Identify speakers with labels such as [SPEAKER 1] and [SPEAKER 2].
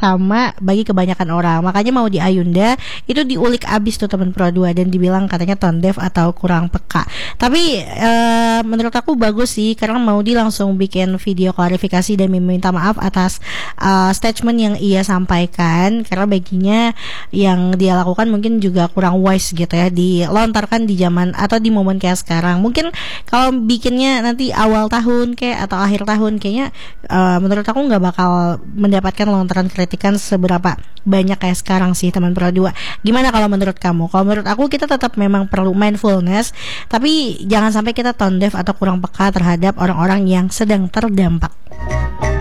[SPEAKER 1] sama bagi kebanyakan orang. Makanya mau di Ayunda itu diulik abis tuh teman Pro 2 dan dibilang katanya tone deaf atau kurang peka. Tapi menurut aku bagus sih karena Maudi langsung bikin video klarifikasi dan meminta maaf atas statement yang ia sampaikan, karena baginya yang dia lakukan mungkin juga kurang wise gitu ya, dilontarkan di zaman atau di momen kayak sekarang. Mungkin kalau bikinnya nanti awal tahun kayak atau akhir tahun kayaknya menurut aku nggak bakal mendapatkan lontaran kritikan seberapa banyak kayak sekarang sih teman Pro 2. Gimana kalau menurut kamu? Kalau menurut aku kita tetap memang perlu mindfulness, tapi jangan sampai kita tone deaf atau kurang peka terhadap orang-orang yang sedang terdampak.